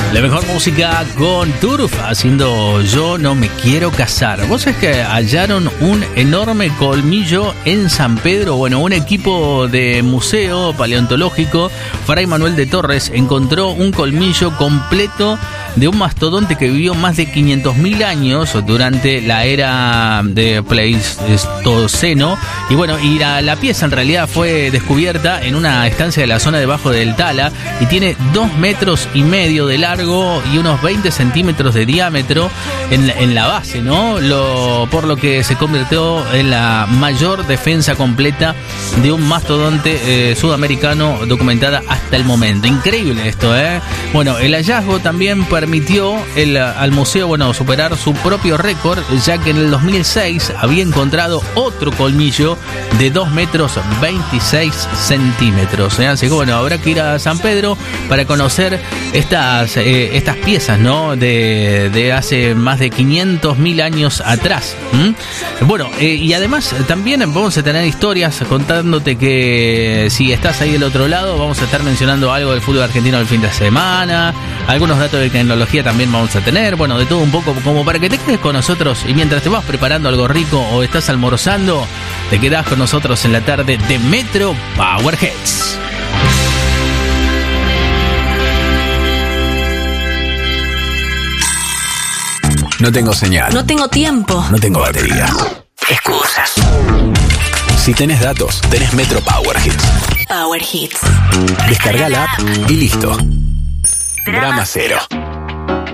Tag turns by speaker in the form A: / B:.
A: La mejor música con Turf haciendo Yo no me quiero casar. Vos sabés que hallaron un enorme colmillo en San Pedro. Bueno, un equipo de museo paleontológico, Fray Manuel de Torres, encontró un colmillo completo de un mastodonte que vivió más de 500.000 años durante la era de Pleistoceno. Y bueno, la pieza en realidad fue descubierta en una estancia de la zona debajo del Tala y tiene 2,5 metros de largo y unos 20 centímetros de diámetro en la base, ¿no? Por lo que se convirtió en la mayor defensa completa de un mastodonte sudamericano documentada hasta el momento. Increíble esto, ¿eh? Bueno, el hallazgo también permitió al museo, superar su propio récord, ya que en el 2006 había encontrado otro colmillo de 2,26 metros. Así que habrá que ir a San Pedro para conocer estas piezas, ¿no? De hace más de 500.000 años atrás. Y además también vamos a tener historias contándote que si estás ahí del otro lado, vamos a estar mencionando algo del fútbol argentino del fin de semana, algunos datos de tecnología también vamos a tener, de todo un poco, como para que te quedes con nosotros y mientras te vas preparando algo rico o estás almorzando, te quedás con nosotros en la tarde de Metro Power Hits.
B: No tengo señal.
C: No tengo tiempo.
B: No tengo batería.
C: Excusas.
B: Si tenés datos, tenés Metro Power Hits.
C: Power Hits.
B: Descarga la app y listo. Drama cero.